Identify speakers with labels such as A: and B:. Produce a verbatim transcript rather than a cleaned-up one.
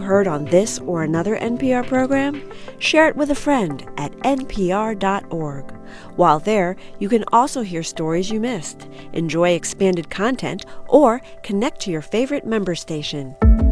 A: heard on this or another N P R program? Share it with a friend at N P R dot org. While there, you can also hear stories you missed, enjoy expanded content, or connect to your favorite member station.